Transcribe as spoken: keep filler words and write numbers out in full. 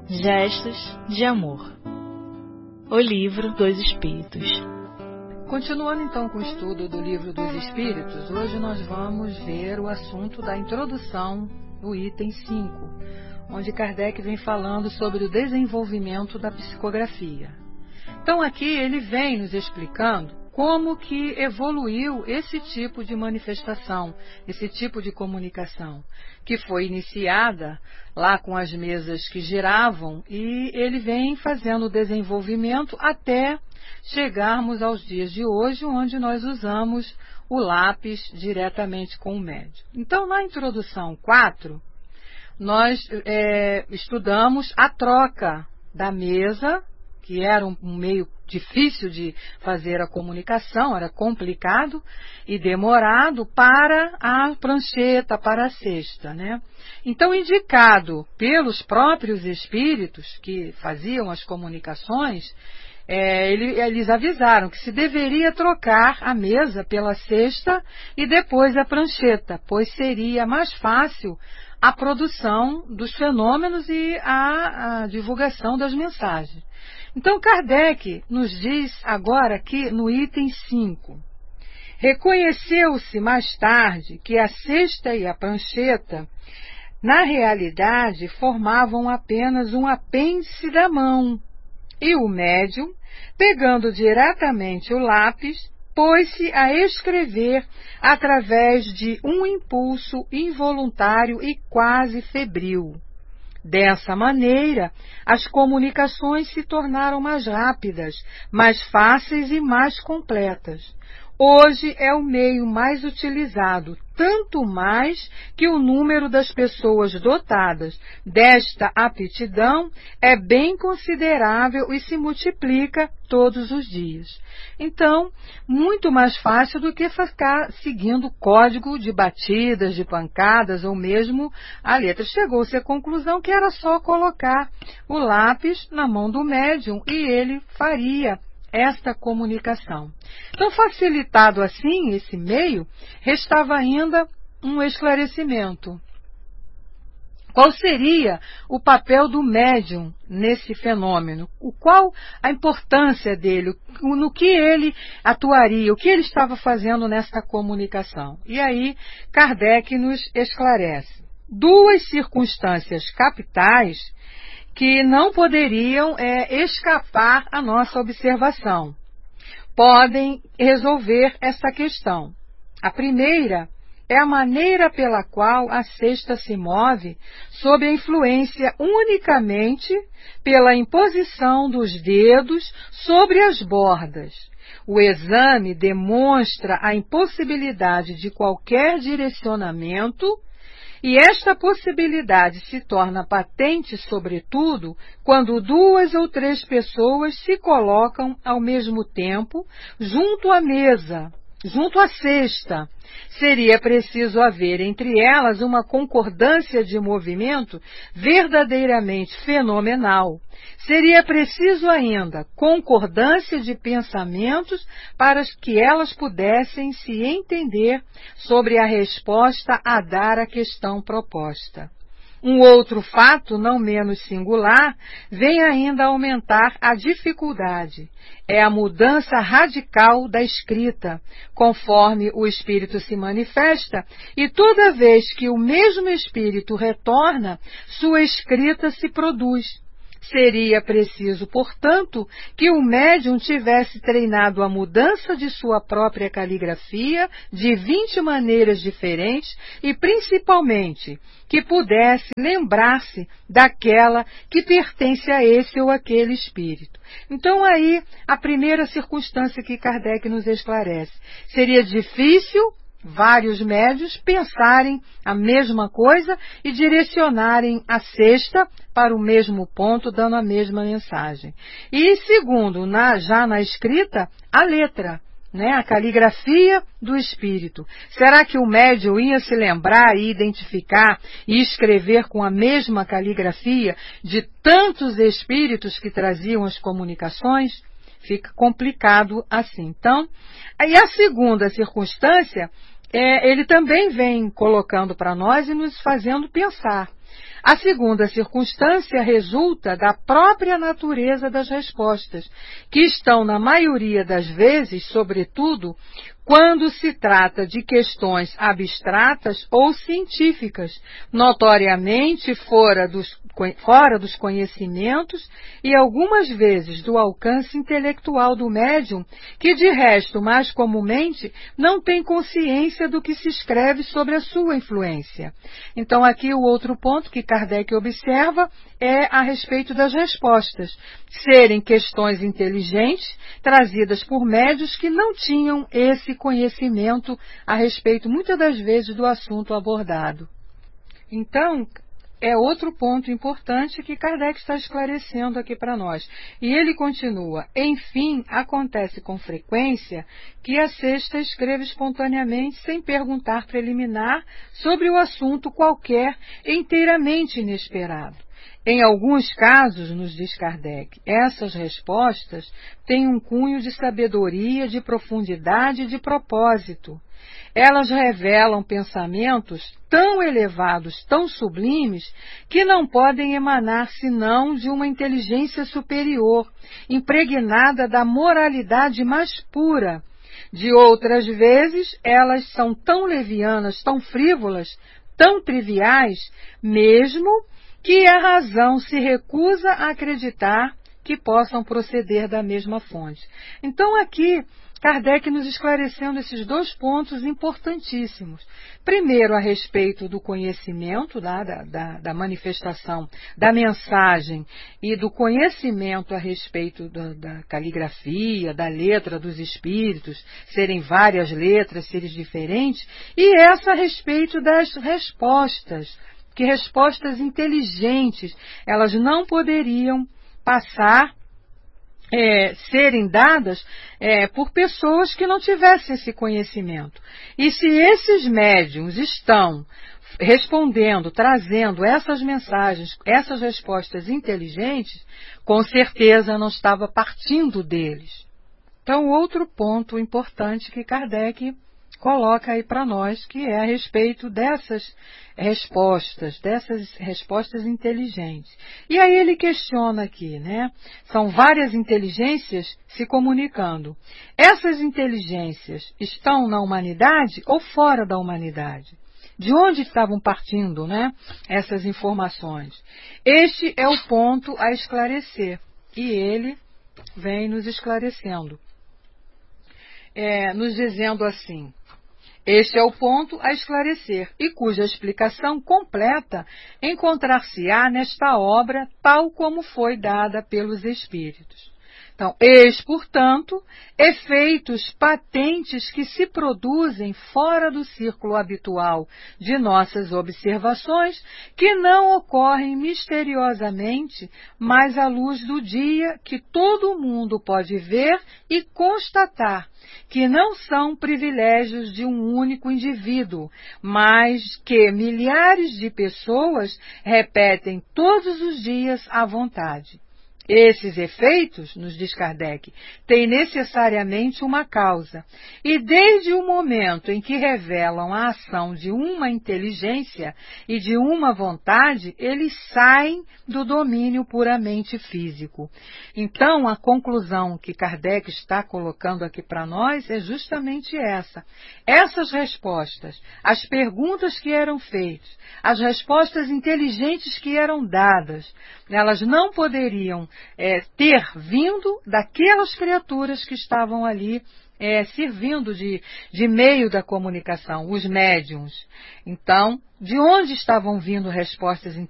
Gestos de Amor. O Livro dos Espíritos. Continuando então com o estudo do Livro dos Espíritos, hoje nós vamos ver o assunto da introdução do item cinco, onde Kardec vem falando sobre o desenvolvimento da psicografia. Então aqui ele vem nos explicando como que evoluiu esse tipo de manifestação, esse tipo de comunicação, que foi iniciada lá com as mesas que giravam, e ele vem fazendo o desenvolvimento até chegarmos aos dias de hoje, onde nós usamos o lápis diretamente com o médium. Então, na introdução quatro, nós é, estudamos a troca da mesa, que era um, um meio difícil de fazer a comunicação, era complicado e demorado, para a prancheta, para a cesta, né? Então, indicado pelos próprios espíritos que faziam as comunicações, é, ele, eles avisaram que se deveria trocar a mesa pela cesta e depois a prancheta, pois seria mais fácil a produção dos fenômenos e a, a divulgação das mensagens. Então, Kardec nos diz agora aqui no item cinco. Reconheceu-se mais tarde que a cesta e a prancheta, na realidade, formavam apenas um apêndice da mão, e o médium, pegando diretamente o lápis, pôs-se a escrever através de um impulso involuntário e quase febril. Dessa maneira, as comunicações se tornaram mais rápidas, mais fáceis e mais completas. Hoje é o meio mais utilizado, tanto mais que o número das pessoas dotadas desta aptidão é bem considerável e se multiplica todos os dias. Então, muito mais fácil do que ficar seguindo código de batidas, de pancadas ou mesmo a letra. Chegou-se à conclusão que era só colocar o lápis na mão do médium e ele faria esta comunicação. Então, facilitado assim esse meio, restava ainda um esclarecimento. Qual seria o papel do médium nesse fenômeno? O qual a importância dele? No que ele atuaria? O que ele estava fazendo nessa comunicação? E aí, Kardec nos esclarece. Duas circunstâncias capitais que não poderiam é, escapar à nossa observação. Podem resolver essa questão. A primeira é a maneira pela qual a cesta se move sob a influência unicamente pela imposição dos dedos sobre as bordas. O exame demonstra a impossibilidade de qualquer direcionamento, e esta possibilidade se torna patente, sobretudo, quando duas ou três pessoas se colocam ao mesmo tempo junto à mesa, junto à cesta. Seria preciso haver entre elas uma concordância de movimento verdadeiramente fenomenal. Seria preciso ainda concordância de pensamentos para que elas pudessem se entender sobre a resposta a dar à questão proposta. Um outro fato, não menos singular, vem ainda aumentar a dificuldade. É a mudança radical da escrita, conforme o espírito se manifesta, e toda vez que o mesmo espírito retorna, sua escrita se produz. Seria preciso, portanto, que o médium tivesse treinado a mudança de sua própria caligrafia de vinte maneiras diferentes e, principalmente, que pudesse lembrar-se daquela que pertence a esse ou aquele espírito. Então, aí, a primeira circunstância que Kardec nos esclarece. Seria difícil vários médios pensarem a mesma coisa e direcionarem a cesta para o mesmo ponto, dando a mesma mensagem. E segundo, na, já na escrita, a letra, né, a caligrafia do espírito. Será que o médium ia se lembrar e identificar e escrever com a mesma caligrafia de tantos espíritos que traziam as comunicações? Fica complicado assim. Então, aí a segunda circunstância, é, ele também vem colocando para nós e nos fazendo pensar. A segunda circunstância resulta da própria natureza das respostas, que estão, na maioria das vezes, sobretudo, quando se trata de questões abstratas ou científicas, notoriamente fora dos, fora dos conhecimentos e algumas vezes do alcance intelectual do médium, que de resto, mais comumente, não tem consciência do que se escreve sobre a sua influência. Então aqui o outro ponto que Kardec observa é a respeito das respostas, serem questões inteligentes trazidas por médiuns que não tinham esse conhecimento a respeito, muitas das vezes, do assunto abordado. Então, é outro ponto importante que Kardec está esclarecendo aqui para nós. E ele continua: enfim, acontece com frequência que a sexta escreva espontaneamente, sem perguntar preliminar, sobre o assunto qualquer, inteiramente inesperado. Em alguns casos, nos diz Kardec, essas respostas têm um cunho de sabedoria, de profundidade e de propósito. Elas revelam pensamentos tão elevados, tão sublimes, que não podem emanar senão de uma inteligência superior, impregnada da moralidade mais pura. De outras vezes, elas são tão levianas, tão frívolas, tão triviais, mesmo que a razão se recusa a acreditar que possam proceder da mesma fonte. Então aqui, Kardec nos esclarecendo esses dois pontos importantíssimos. Primeiro, a respeito do conhecimento, da, da, da manifestação da mensagem e do conhecimento a respeito da, da caligrafia, da letra dos espíritos, serem várias letras, seres diferentes, e essa a respeito das respostas, que respostas inteligentes, elas não poderiam passar, é, serem dadas é, por pessoas que não tivessem esse conhecimento. E se esses médiuns estão respondendo, trazendo essas mensagens, essas respostas inteligentes, com certeza não estava partindo deles. Então, outro ponto importante que Kardec coloca aí para nós, que é a respeito dessas respostas, dessas respostas inteligentes. E aí ele questiona aqui, né? São várias inteligências se comunicando. Essas inteligências estão na humanidade ou fora da humanidade? De onde estavam partindo, né, essas informações? Este é o ponto a esclarecer. E ele vem nos esclarecendo, é, nos dizendo assim: este é o ponto a esclarecer, e cuja explicação completa encontrar-se-á nesta obra, tal como foi dada pelos Espíritos. Então, eis, portanto, efeitos patentes que se produzem fora do círculo habitual de nossas observações, que não ocorrem misteriosamente, mas à luz do dia, que todo mundo pode ver e constatar, que não são privilégios de um único indivíduo, mas que milhares de pessoas repetem todos os dias à vontade. Esses efeitos, nos diz Kardec, têm necessariamente uma causa, e desde o momento em que revelam a ação de uma inteligência e de uma vontade, eles saem do domínio puramente físico. Então, a conclusão que Kardec está colocando aqui para nós é justamente essa. Essas respostas, as perguntas que eram feitas, as respostas inteligentes que eram dadas, elas não poderiam É, ter vindo daquelas criaturas que estavam ali é, servindo de, de meio da comunicação, os médiuns. Então, de onde estavam vindo respostas inteligentes?